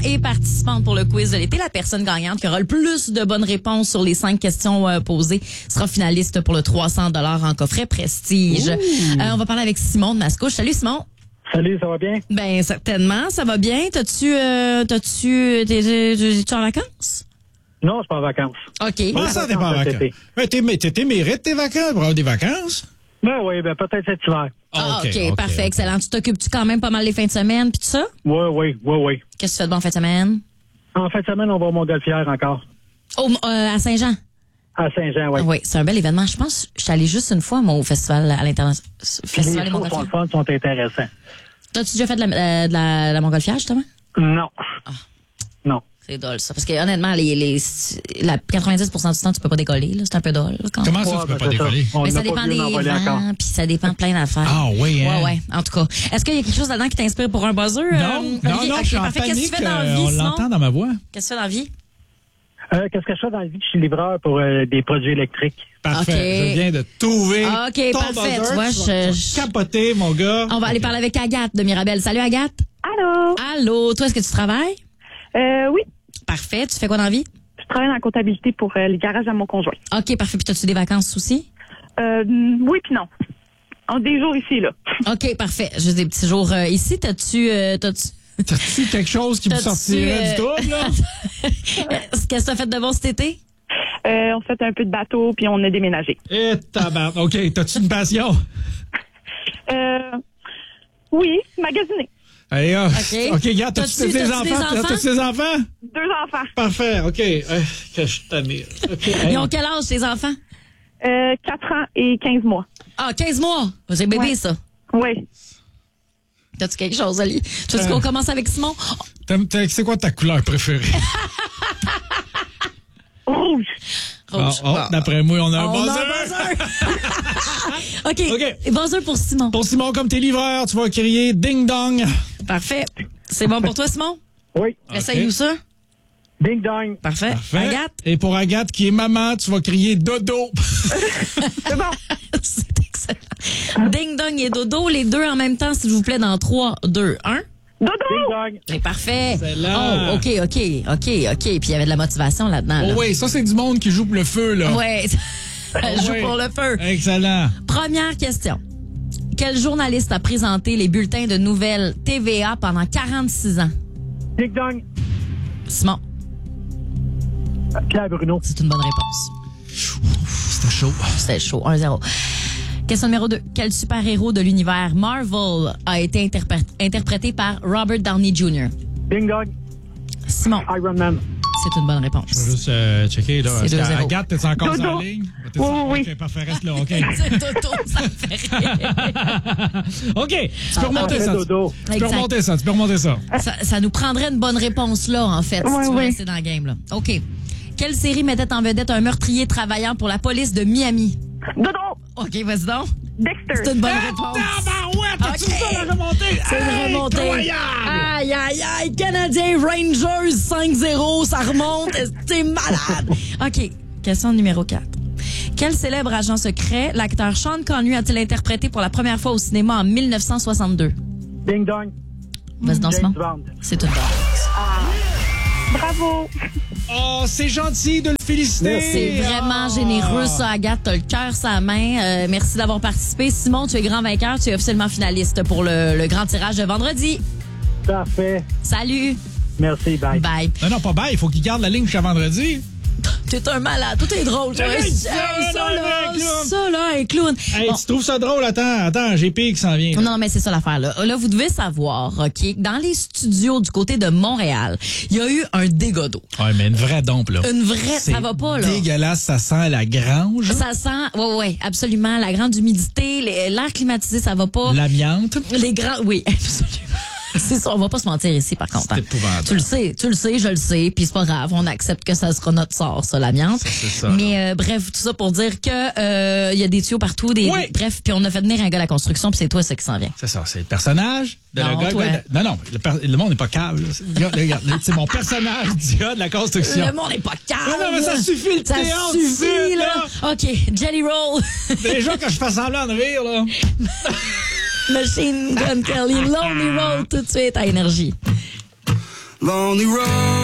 et participante pour le quiz de l'été. La personne gagnante qui aura le plus de bonnes réponses sur les 5 questions posées sera finaliste pour le 300 $ en coffret Prestige. On va parler avec Simon de Mascouche. Salut Simon. Salut, ça va bien? Ben certainement, ça va bien. T'es-tu en vacances? Non, je suis pas en vacances. OK. Comment ça, t'es pas en vacances? T'es mérites tes vacances pour avoir des vacances? Oui, peut-être cet hiver. OK, parfait, excellent. Tu t'occupes-tu quand même pas mal les fins de semaine puis tout ça? Oui. Qu'est-ce que tu fais de bon en fin de semaine? En fin de semaine, on va au Montgolfière encore. À Saint-Jean? À Saint-Jean, oui. Oui, c'est un bel événement. Je pense que je suis allée juste une fois au festival à l'international. Festival Les des shows sont Montgolfières. le fun, sont intéressants. T'as-tu déjà fait de la Montgolfière, justement? Non. Non. C'est dole, ça. Parce que honnêtement, la 90% du temps, tu peux pas décoller. Là. C'est un peu dole. Là, quand même. Comment ça, tu peux pas décoller? Mais ça dépend des vents, puis ça dépend de plein d'affaires. Ah oui, hein? Ouais. En tout cas, est-ce qu'il y a quelque chose là-dedans qui t'inspire pour un buzzer? Non, Olivier? je suis en parfait. Qu'est-ce que tu panique. fais dans la vie, On sinon? l'entend dans ma voix. Qu'est-ce que tu fais dans la vie? Qu'est-ce que je fais dans la vie? Je suis livreur pour des produits électriques. Parfait. OK. Je viens de trouver OK, ton parfait. buzzer. Tu vois, Tu vas capoter, mon gars. On va aller parler avec Agathe de Mirabel. Salut, Agathe. Allô. Toi, est-ce que tu travailles? Oui, Parfait. Tu fais quoi dans la vie? je travaille dans la comptabilité pour les garages à mon conjoint. OK, parfait. Puis, as-tu des vacances aussi? Oui puis non. En des jours ici, là. OK, parfait. J'ai des petits jours ici. T'as-tu T'as-tu quelque chose qui me sortirait du double, là? Qu'est-ce que t'as fait de bon cet été? On fait un peu de bateau puis on a déménagé. Eh, tabarnak. OK, t'as-tu une passion? Oui, magasiner. Allez, OK, gars, T'as-tu t'as-tu des des enfants? enfants? T'as-tu des enfants? 2 enfants. Parfait, OK. Que je t'amène. OK. Ils ont quel âge, tes enfants? 4 ans et 15 mois. Ah, 15 mois. C'est bébé, Ouais. ça. Oui. T'as-tu quelque chose, Ali? Tu veux qu'on commence avec Simon? C'est quoi ta couleur préférée? Rouge. Rouge. D'après moi, on a un On a buzzer. un buzzer. OK. OK. Buzzer pour Simon. Pour Simon, comme t'es livreur, tu vas crier ding dong. Parfait. C'est bon pour toi, Simon? Oui. Essaye-nous ça. Ding dong. Parfait. Parfait. Agathe? Et pour Agathe, qui est maman, tu vas crier dodo. C'est bon. C'est excellent. Ding dong et dodo, les deux en même temps, s'il vous plaît, dans 3, 2, 1. Dodo. Ding dong. C'est parfait. Excellent. Oh, OK. Puis il y avait de la motivation là-dedans. Oh Là. oui, ça, c'est du monde qui joue pour le feu, là. Ouais. Joue Ouais. pour le feu. Excellent. Première question. Quel journaliste a présenté les bulletins de nouvelles TVA pendant 46 ans? Ding dong. Simon, Pierre Bruno. c'est une bonne réponse. C'était chaud. C'était chaud. 1-0. Question numéro 2. Quel super-héros de l'univers Marvel a été interprété par Robert Downey Jr.? Ding dong. Simon, Iron Man. c'est une bonne Je réponse. vais juste checker, là. C'est 2-0. Agathe, t'es encore Dodo. en ligne? Oui. OK, parfait, reste là, OK. C'est Toto, ça me fait rire. OK, tu peux remonter Après ça. dodo. Tu peux Exact. remonter ça. Ça nous prendrait une bonne réponse là, en fait, si Ouais, tu veux ouais. rester dans le game. Là. OK. Quelle série mettait en vedette un meurtrier travaillant pour la police de Miami? Dodo. OK, vas-y donc. Dexter. C'est une bonne réponse. Tabarouette, t'as-tu OK. ça, la remontée? C'est une remontée. Incroyable! Aïe. Canadien Rangers 5-0, ça remonte. T'es malade. OK. Question numéro 4. Quel célèbre agent secret l'acteur Sean Connery a-t-il interprété pour la première fois au cinéma en 1962? Ding dong. Vas-y donc, Simon. James Bond. C'est une bonne réponse. Bravo. Oh, c'est gentil de le féliciter. C'est vraiment généreux, ça, Agathe. T'as le cœur sur la main. Merci d'avoir participé. Simon, tu es grand vainqueur. Tu es officiellement finaliste pour le grand tirage de vendredi. Parfait. Salut. Merci, bye. Bye. Non, pas bye, il faut qu'il garde la ligne jusqu'à vendredi. T'es un malade. Tout est drôle. toi. Hey, Ça, là, un clown. Hey, Bon. tu trouves ça drôle? Attends, j'ai pire qui s'en vient. là. Non, mais c'est ça l'affaire, là. Là, vous devez savoir, OK, dans les studios du côté de Montréal, il y a eu un dégât d'eau. Ouais, mais une vraie dompe, là. Une vraie, ça va pas, là. Dégueulasse, ça sent la grange. Ça sent, ouais, absolument. La grande humidité, l'air climatisé, ça va pas. L'amiante. Les grands, oui, absolument. C'est ça, on va pas se mentir ici, par contre. C'est épouvantable. Tu le sais, je le sais, puis c'est pas grave, on accepte que ça sera notre sort, ça, l'amiante. C'est ça, Mais bref, tout ça pour dire que il y a des tuyaux partout, Oui. bref, puis on a fait venir un gars à la construction, puis c'est toi, ça qui s'en vient. C'est ça, c'est le personnage de Non, le gars. toi. Non, le monde n'est pas câble. là. Regarde, c'est mon personnage du gars de la construction. Le monde n'est pas calme. Non, mais ça suffit, le Ça théâtre, suffit, c'est, là. OK, Jelly Roll. Déjà, quand je fais semblant de rire, là. Machine Gun Kelly, Lonely Roll, tout de suite à énergie. lonely road.